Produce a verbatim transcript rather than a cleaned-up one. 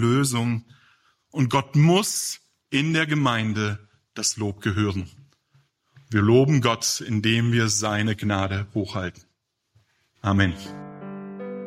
Erlösung. Und Gott muss in der Gemeinde das Lob gehören. Wir loben Gott, indem wir seine Gnade hochhalten. Amen.